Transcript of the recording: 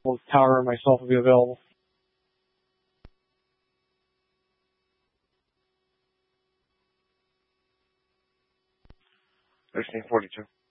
both Tower and myself will be available. 1342.